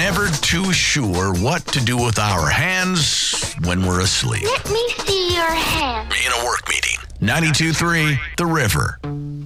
never too sure what to do with our hands when we're asleep. Let me see your hand. In a work meeting. 92.3 The River.